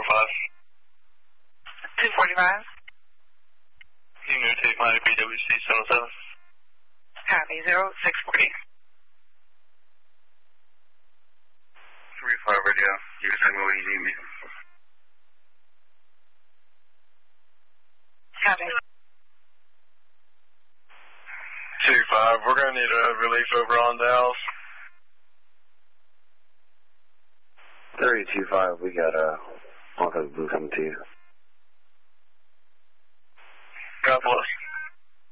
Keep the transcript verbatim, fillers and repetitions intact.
forty-five. two forty-five. You can take my B W C seven oh seven. Copy, zero six forty. three five radio. You can tell me where you need me. Copy. two five, we're going to need a relief over on Dallas. three two five, we got a Marco Blue coming to you.